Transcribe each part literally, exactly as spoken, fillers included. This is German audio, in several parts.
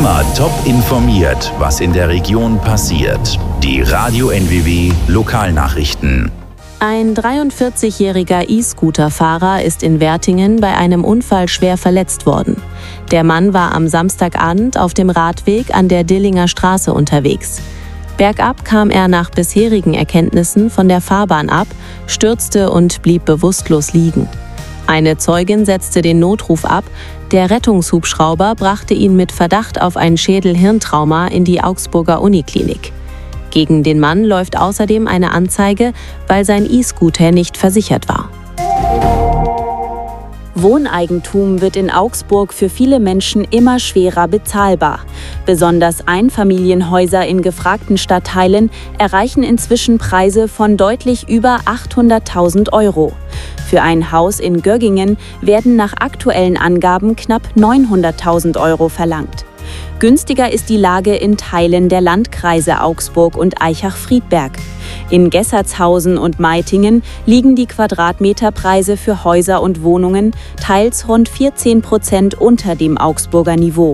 Immer top informiert, was in der Region passiert. Die Radio N W W Lokalnachrichten. Ein dreiundvierzigjähriger E-Scooter-Fahrer ist in Wertingen bei einem Unfall schwer verletzt worden. Der Mann war am Samstagabend auf dem Radweg an der Dillinger Straße unterwegs. Bergab kam er nach bisherigen Erkenntnissen von der Fahrbahn ab, stürzte und blieb bewusstlos liegen. Eine Zeugin setzte den Notruf ab. Der Rettungshubschrauber brachte ihn mit Verdacht auf ein Schädel-Hirntrauma in die Augsburger Uniklinik. Gegen den Mann läuft außerdem eine Anzeige, weil sein E-Scooter nicht versichert war. Wohneigentum wird in Augsburg für viele Menschen immer schwerer bezahlbar. Besonders Einfamilienhäuser in gefragten Stadtteilen erreichen inzwischen Preise von deutlich über achthunderttausend Euro. Für ein Haus in Göggingen werden nach aktuellen Angaben knapp neunhunderttausend Euro verlangt. Günstiger ist die Lage in Teilen der Landkreise Augsburg und Aichach-Friedberg. In Gessertshausen und Meitingen liegen die Quadratmeterpreise für Häuser und Wohnungen teils rund vierzehn Prozent unter dem Augsburger Niveau.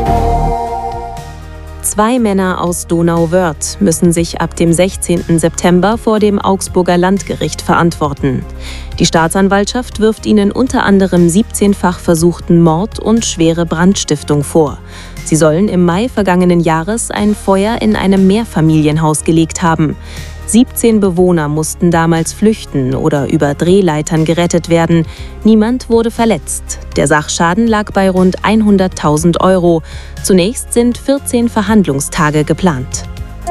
Zwei Männer aus Donauwörth müssen sich ab dem sechzehnten September vor dem Augsburger Landgericht verantworten. Die Staatsanwaltschaft wirft ihnen unter anderem siebzehnfach versuchten Mord und schwere Brandstiftung vor. Sie sollen im Mai vergangenen Jahres ein Feuer in einem Mehrfamilienhaus gelegt haben. siebzehn Bewohner mussten damals flüchten oder über Drehleitern gerettet werden. Niemand wurde verletzt. Der Sachschaden lag bei rund hunderttausend Euro. Zunächst sind vierzehn Verhandlungstage geplant.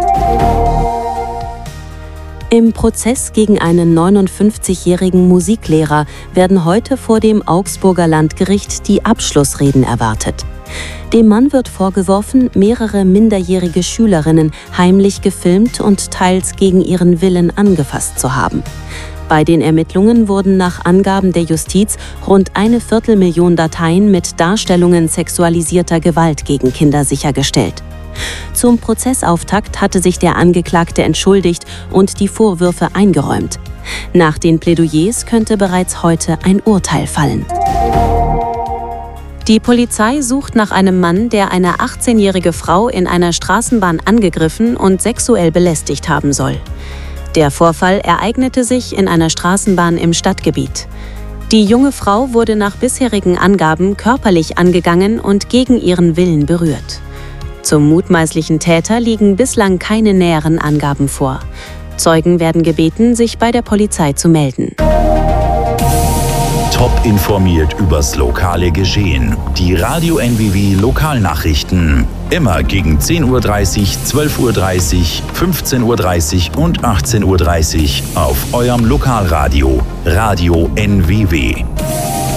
Im Prozess gegen einen neunundfünfzigjährigen Musiklehrer werden heute vor dem Augsburger Landgericht die Abschlussreden erwartet. Dem Mann wird vorgeworfen, mehrere minderjährige Schülerinnen heimlich gefilmt und teils gegen ihren Willen angefasst zu haben. Bei den Ermittlungen wurden nach Angaben der Justiz rund eine Viertelmillion Dateien mit Darstellungen sexualisierter Gewalt gegen Kinder sichergestellt. Zum Prozessauftakt hatte sich der Angeklagte entschuldigt und die Vorwürfe eingeräumt. Nach den Plädoyers könnte bereits heute ein Urteil fallen. Die Polizei sucht nach einem Mann, der eine achtzehnjährige Frau in einer Straßenbahn angegriffen und sexuell belästigt haben soll. Der Vorfall ereignete sich in einer Straßenbahn im Stadtgebiet. Die junge Frau wurde nach bisherigen Angaben körperlich angegangen und gegen ihren Willen berührt. Zum mutmaßlichen Täter liegen bislang keine näheren Angaben vor. Zeugen werden gebeten, sich bei der Polizei zu melden. Top informiert übers lokale Geschehen. Die Radio N W W Lokalnachrichten. Immer gegen zehn Uhr dreißig, zwölf Uhr dreißig, fünfzehn Uhr dreißig und achtzehn Uhr dreißig auf eurem Lokalradio Radio N W W.